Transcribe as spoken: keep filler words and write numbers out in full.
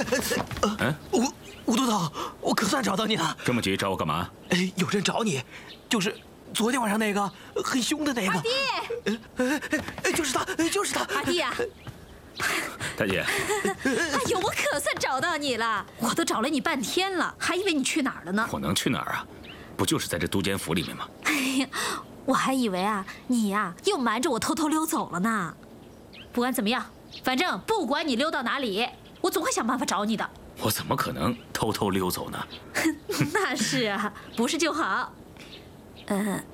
嗯，吴吴督导，我可算找到你了。 这么急找我干嘛？ 哎，有人找你，就是昨天晚上那个很凶的那个。 阿弟， 哎哎哎，就是他，就是他。 阿弟呀！ 大姐， 哎呦，我可算找到你了！我都找了你半天了，还以为你去哪儿了呢。 我能去哪儿啊？不就是在这都监府里面吗？ 哎呀，我还以为啊，你呀又瞒着我偷偷溜走了呢。不管怎么样，反正不管你溜到哪里，我总会想办法找你的。 我怎么可能偷偷溜走呢？ 那是啊，不是就好。呃，